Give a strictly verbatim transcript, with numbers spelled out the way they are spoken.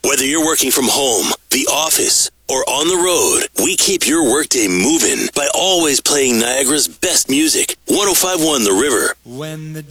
Whether you're working from home, the office, or on the road, we keep your workday moving by always playing Niagara's best music. one oh five point one The River. When the